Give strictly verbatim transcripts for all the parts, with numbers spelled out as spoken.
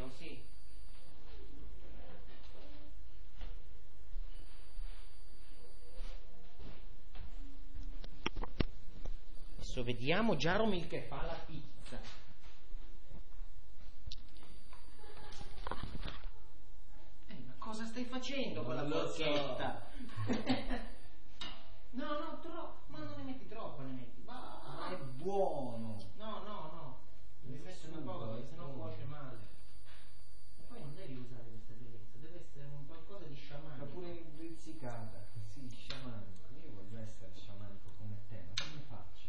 sì. Adesso vediamo Jaromil che fa la pizza. Eh, ma cosa stai facendo con la forchetta? No, no, troppo, ma non ne metti troppo, ne metti. Bah. Ma è buono. No, no, no. Devi mettere un po', perché sennò cuoce male. E poi non devi usare questa violenza, deve essere un qualcosa di sciamanico. Ma pure intrizzicata. Sì, sciamanico. Io voglio essere sciamanico come te, ma come faccio?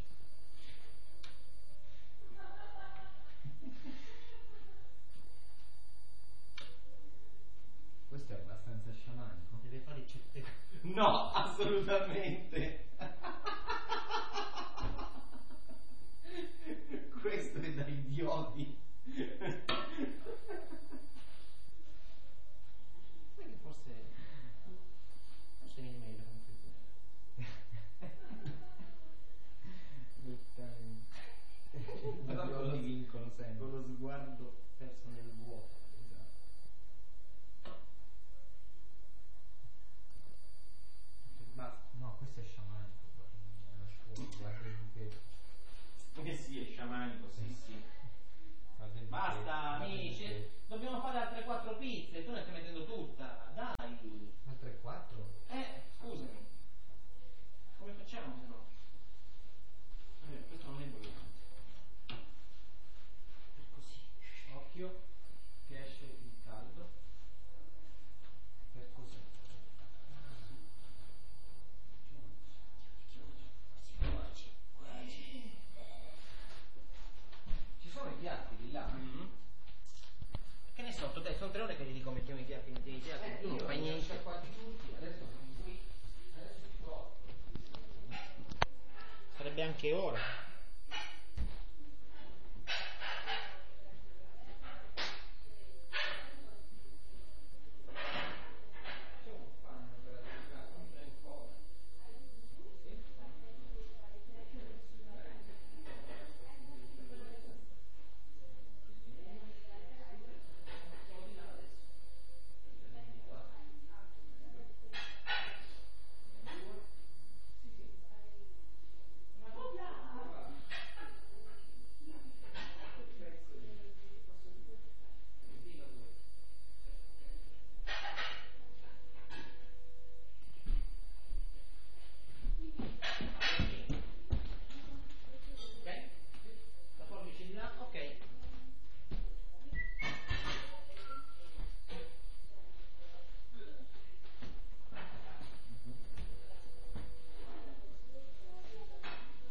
Questo è abbastanza sciamanico. Deve fare certe cose. No, assolutamente. Questo è da idioti. Sai che forse forse viene meglio con questo. I idioti vincono sempre. Con lo sguardo perso nel vuoto. Basta. No, questo è sciamanico. È una scuola, guarda il buchetto. Eh sì, è sciamanico, sì, sì. Guarda il Basta, buchetto, guarda il amici, buchetto. dobbiamo fare altre quattro pizze, tu ne stai mettendo tutta, dai. Altre quattro? Eh, scusami. Come facciamo se no? Allora, questo non è bollente. Per così. Occhio, che esce il caldo. Per così. Ci sono i piatti di là? Mm-hmm. Che ne so, dai, sono tre ore che gli dico mettiamo i piatti, mettiamo i piatti, Eh, tu non fai niente. Quasi tutti, adesso sono qui, adesso ci provo. Sarebbe anche ora.